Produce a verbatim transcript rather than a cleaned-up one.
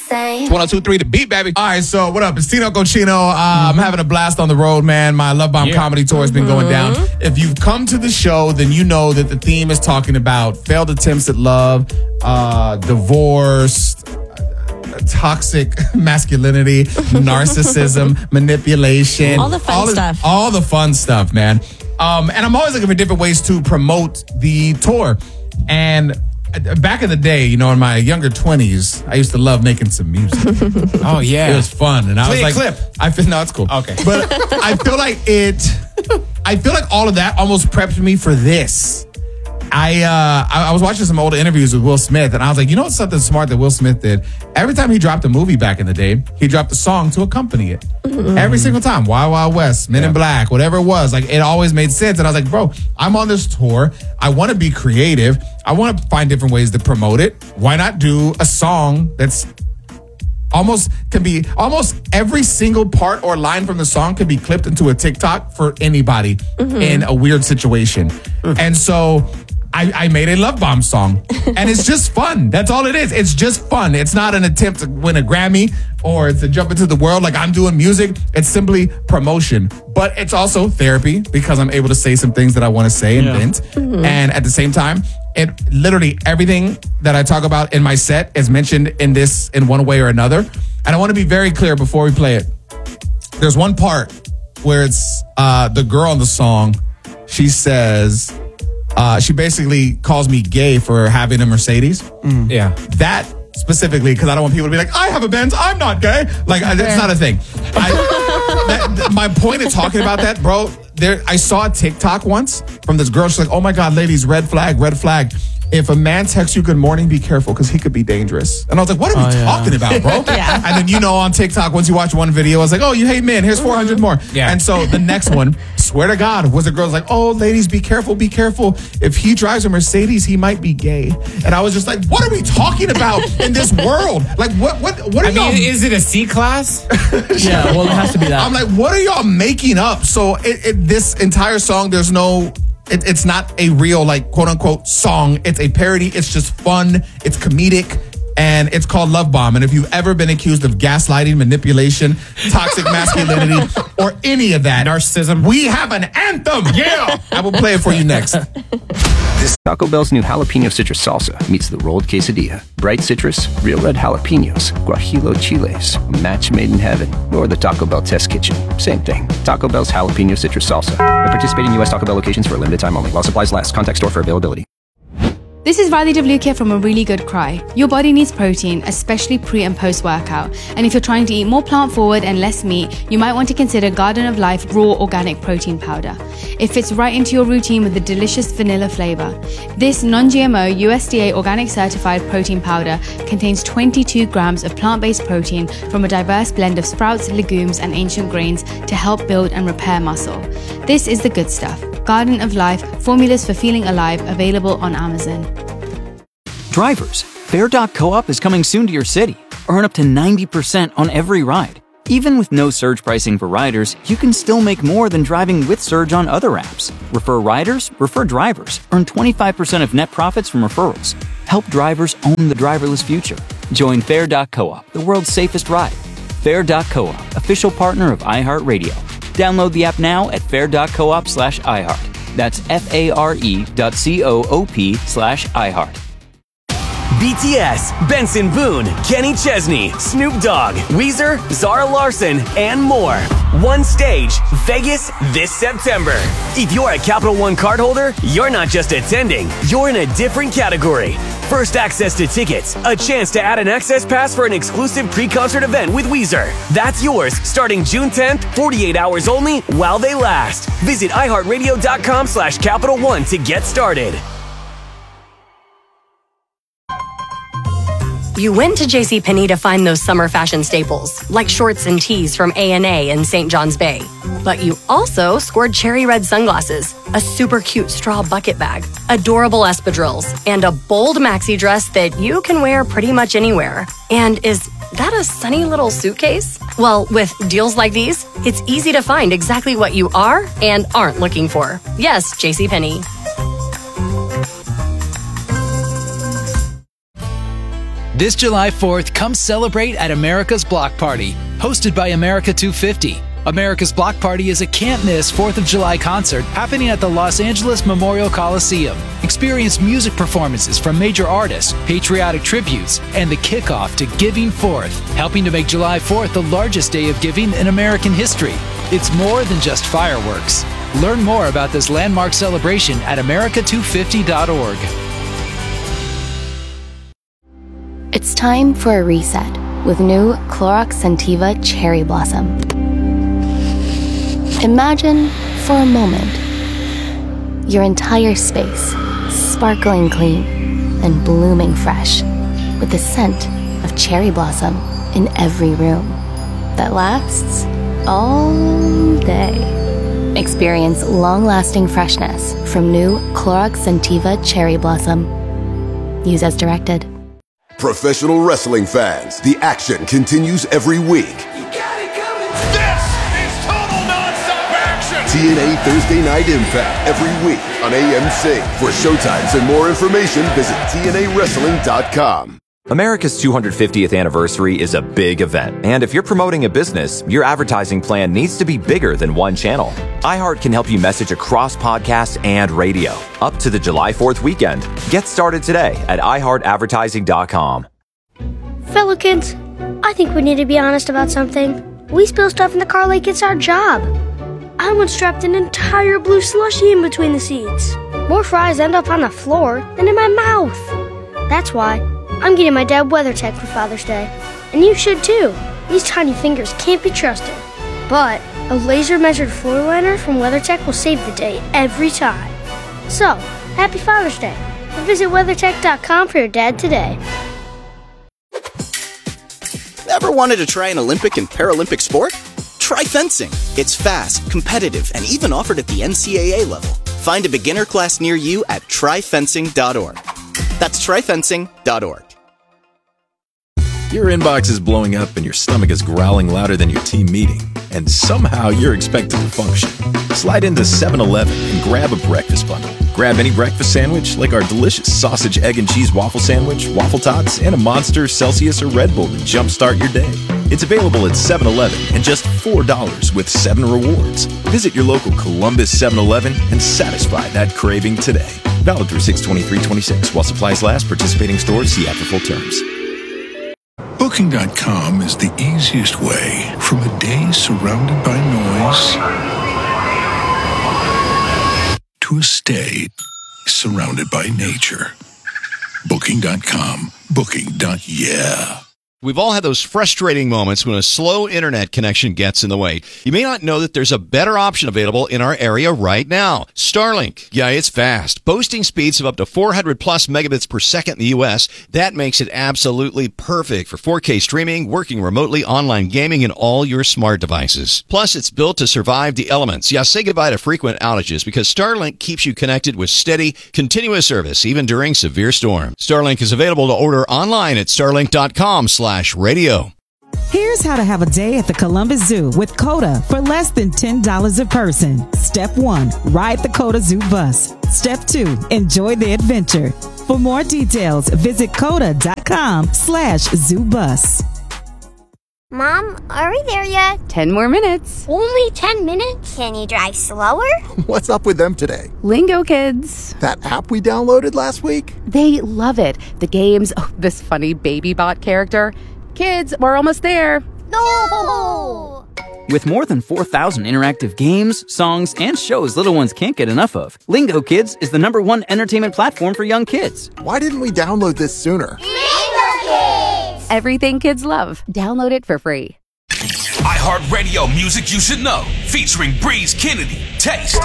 say. one oh two point three The Beat, baby. All right, so what up? It's Tino Cochino. Uh, mm-hmm. I'm having a blast on the road, man. My Love Bomb yeah. comedy tour has been mm-hmm. going down. If you've come to the show, then you know that the theme is talking about failed attempts at love, uh, divorce, toxic masculinity, narcissism, manipulation. All the fun all stuff. The, all the fun stuff, man. Um, and I'm always looking for different ways to promote the tour. And back in the day, you know, in my younger twenties, I used to love making some music. Oh, yeah. It was fun. And I Play was a like, clip. I feel, no, it's cool. Okay. But I feel like it, I feel like all of that almost prepped me for this. I, uh, I I was watching some old interviews with Will Smith, and I was like, you know what's something smart that Will Smith did? Every time he dropped a movie back in the day, he dropped a song to accompany it. Mm-hmm. Every single time. Wild Wild West, Men yeah. in Black, whatever it was. Like, it always made sense. And I was like, bro, I'm on this tour. I want to be creative. I want to find different ways to promote it. Why not do a song that's almost can be almost every single part or line from the song can be clipped into a TikTok for anybody mm-hmm. in a weird situation. Mm-hmm. And so I, I made a Love Bomb song, and it's just fun. That's all it is. It's just fun. It's not an attempt to win a Grammy or to jump into the world like I'm doing music. It's simply promotion, but it's also therapy because I'm able to say some things that I want to say and yeah. vent. Mm-hmm. And at the same time, it literally everything that I talk about in my set is mentioned in this in one way or another. And I want to be very clear before we play it. There's one part where it's uh, the girl in the song. She says, uh, she basically calls me gay for having a Mercedes. Mm. Yeah. That specifically, because I don't want people to be like, I have a Benz, I'm not gay. Like, I, it's not a thing. I, that, my point of talking about that, bro, there, I saw a TikTok once from this girl. She's like, oh my God, ladies, red flag, red flag. If a man texts you good morning, be careful because he could be dangerous. And I was like, what are we oh, yeah. talking about, bro? yeah. And then, you know, on TikTok, once you watch one video, I was like, oh, you hate men. Here's four hundred more. Yeah. And so the next one, swear to God, was a girl's like, oh, ladies, be careful, be careful. If he drives a Mercedes, he might be gay. And I was just like, what are we talking about in this world? Like, what what, what are I y'all... mean, is it a C class? yeah, well, it has to be that. I'm like, what are y'all making up? So it, it, this entire song, there's no... It, it's not a real, like, quote unquote song. It's a parody. It's just fun. It's comedic. And it's called Love Bomb. And if you've ever been accused of gaslighting, manipulation, toxic masculinity, or any of that, narcissism, we have an anthem. Yeah. I will play it for you next. Taco Bell's new jalapeno citrus salsa meets the rolled quesadilla. Bright citrus, real red jalapenos, guajillo chiles, a match made in heaven, or the Taco Bell test kitchen. Same thing. Taco Bell's jalapeno citrus salsa. At participating U S Taco Bell locations for a limited time only. While supplies last. Contact store for availability. This is Radhi Devlukia from A Really Good Cry. Your body needs protein, especially pre and post workout. And if you're trying to eat more plant forward and less meat, you might want to consider Garden of Life Raw Organic Protein Powder. It fits right into your routine with a delicious vanilla flavor. This non-G M O U S D A organic certified protein powder contains twenty-two grams of plant-based protein from a diverse blend of sprouts, legumes, and ancient grains to help build and repair muscle. This is the good stuff. Garden of Life, formulas for feeling alive, available on Amazon. Drivers, Fare dot coop is coming soon to your city. Earn up to ninety percent on every ride. Even with no surge pricing for riders, you can still make more than driving with Surge on other apps. Refer riders, refer drivers. Earn twenty-five percent of net profits from referrals. Help drivers own the driverless future. Join Fare dot coop, the world's safest ride. Fare dot coop, official partner of iHeartRadio. Download the app now at fare dot coop slash iHeart. That's F-A-R-E dot C-O-O-P slash iHeart. B T S, Benson Boone, Kenny Chesney, Snoop Dogg, Weezer, Zara Larson, and more. One stage, Vegas this September. If you're a Capital One cardholder, you're not just attending, you're in a different category. First access to tickets, a chance to add an access pass for an exclusive pre-concert event with Weezer. That's yours starting June tenth, forty-eight hours only while they last. Visit iHeartRadio.com slash Capital One to get started. You went to JCPenney to find those summer fashion staples, like shorts and tees from A and A in Saint John's Bay. But you also scored cherry red sunglasses, a super cute straw bucket bag, adorable espadrilles, and a bold maxi dress that you can wear pretty much anywhere. And is that a sunny little suitcase? Well, with deals like these, it's easy to find exactly what you are and aren't looking for. Yes, JCPenney. This July fourth, come celebrate at America's Block Party, hosted by America two fifty. America's Block Party is a can't-miss fourth of July concert happening at the Los Angeles Memorial Coliseum. Experience music performances from major artists, patriotic tributes, and the kickoff to Giving Fourth, helping to make July fourth the largest day of giving in American history. It's more than just fireworks. Learn more about this landmark celebration at America two fifty dot org. It's time for a reset with new Clorox Scentiva Cherry Blossom. Imagine, for a moment, your entire space sparkling clean and blooming fresh with the scent of cherry blossom in every room that lasts all day. Experience long-lasting freshness from new Clorox Scentiva Cherry Blossom. Use as directed. Professional wrestling fans, the action continues every week. T N A Thursday Night Impact every week on A M C. For showtimes and more information, visit T N A wrestling dot com. America's two hundred fiftieth anniversary is a big event, and if you're promoting a business, your advertising plan needs to be bigger than one channel. iHeart can help you message across podcasts and radio up to the July fourth weekend. Get started today at i heart advertising dot com. Fellow kids, I think we need to be honest about something. We spill stuff in the car like it's our job. I once dropped an entire blue slushie in between the seats. More fries end up on the floor than in my mouth. That's why I'm getting my dad WeatherTech for Father's Day. And you should too. These tiny fingers can't be trusted. But a laser-measured floor liner from WeatherTech will save the day every time. So, happy Father's Day. And visit weathertech dot com for your dad today. Ever wanted to try an Olympic and Paralympic sport? Try fencing. It's fast, competitive, and even offered at the N C A A level. Find a beginner class near you at try fencing dot org. That's try fencing dot org. Your inbox is blowing up and your stomach is growling louder than your team meeting, and somehow you're expected to function. Slide into seven eleven and grab a breakfast bundle. Grab any breakfast sandwich like our delicious sausage, egg, and cheese waffle sandwich, waffle tots, and a Monster, Celsius, or Red Bull to jumpstart your day. It's available at seven eleven and just four dollars with seven rewards. Visit your local Columbus seven eleven and satisfy that craving today. Valid through six twenty-three twenty-six while supplies last. Participating stores, see after full terms. Booking dot com is the easiest way from a day surrounded by noise to a stay surrounded by nature. Booking dot com. Booking. Yeah. We've all had those frustrating moments when a slow internet connection gets in the way. You may not know that there's a better option available in our area right now. Starlink. Yeah, it's fast. Boasting speeds of up to four hundred plus megabits per second in the U S. That makes it absolutely perfect for four K streaming, working remotely, online gaming, and all your smart devices. Plus, it's built to survive the elements. Yeah, say goodbye to frequent outages because Starlink keeps you connected with steady, continuous service, even during severe storms. Starlink is available to order online at starlink dot com slash radio. Here's how to have a day at the Columbus Zoo with Coda for less than ten dollars a person. Step one, ride the Coda Zoo bus. Step two, enjoy the adventure. For more details, visit coda dot com slash zoo bus. Mom, are we there yet? Ten more minutes. Only ten minutes? Can you drive slower? What's up with them today? Lingo Kids. That app we downloaded last week? They love it. The games, oh, this funny baby bot character. Kids, we're almost there. No! With more than four thousand interactive games, songs, and shows little ones can't get enough of, Lingo Kids is the number one entertainment platform for young kids. Why didn't we download this sooner? Lingo Kids! Everything kids love. Download it for free. iHeartRadio music you should know, featuring Breeze Kennedy, Taste,